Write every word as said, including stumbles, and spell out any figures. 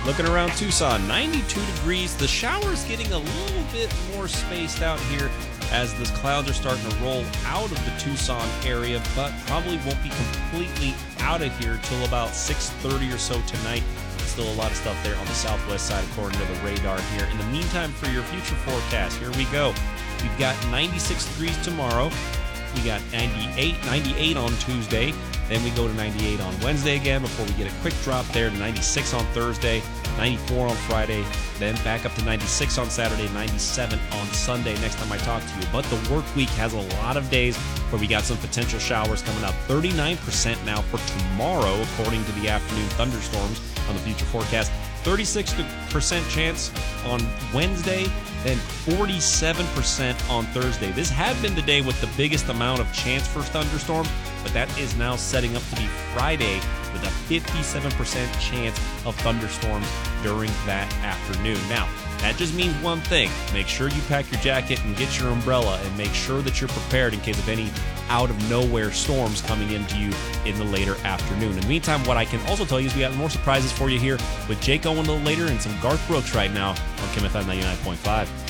Looking around Tucson, ninety-two degrees. The shower's getting a little bit more spaced out here as the clouds are starting to roll out of the Tucson area, but probably won't be completely out of here till about six thirty or so tonight. Still a lot of stuff there on the southwest side according to the radar here. In the meantime, for your future forecast, here we go. We've got ninety-six degrees tomorrow. We got ninety-eight, ninety-eight on Tuesday. Then we go to ninety-eight on Wednesday again before we get a quick drop there to ninety-six on Thursday, ninety-four on Friday, then back up to ninety-six on Saturday, ninety-seven on Sunday next time I talk to you. But the work week has a lot of days where we got some potential showers coming up. thirty-nine percent now for tomorrow, according to the afternoon thunderstorms on the future forecast. thirty-six percent chance on Wednesday, then forty-seven percent on Thursday. This had been the day with the biggest amount of chance for thunderstorm, but that is now setting up to be Friday with a fifty-seven percent chance of thunderstorms during that afternoon. Now, that just means one thing. Make sure you pack your jacket and get your umbrella and make sure that you're prepared in case of any out-of-nowhere storms coming into you in the later afternoon. In the meantime, what I can also tell you is we got more surprises for you here with Jake Owen a little later and some Garth Brooks right now on Kim F M ninety-nine point five.